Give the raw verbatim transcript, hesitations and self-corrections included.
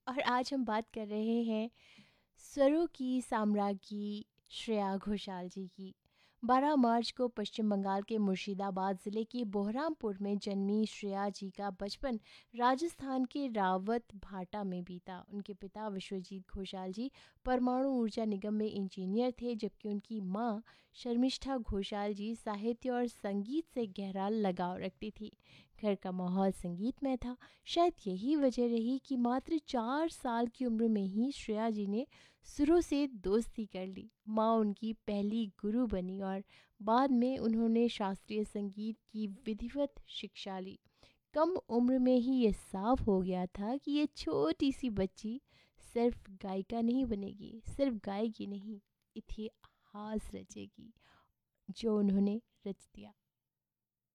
और आज हम बात कर रहे हैं स्वरों की साम्राज्ञी श्रेया घोषाल जी की। बारह मार्च को पश्चिम बंगाल के मुर्शिदाबाद ज़िले के बहरामपुर में जन्मी श्रेया जी का बचपन राजस्थान के रावत भाटा में बीता। उनके पिता विश्वजीत घोषाल जी परमाणु ऊर्जा निगम में इंजीनियर थे, जबकि उनकी मां शर्मिष्ठा घोषाल जी साहित्य और संगीत से गहरा लगाव रखती थी। घर का माहौल संगीतमय था। शायद यही वजह रही कि मात्र चार साल की उम्र में ही श्रेया जी ने सुरों से दोस्ती कर ली। माँ उनकी पहली गुरु बनी और बाद में उन्होंने शास्त्रीय संगीत की विधिवत शिक्षा ली। कम उम्र में ही ये साफ हो गया था कि ये छोटी सी बच्ची सिर्फ गायिका नहीं बनेगी, सिर्फ गाएगी नहीं, इतिहास रचेगी, जो उन्होंने रच दिया।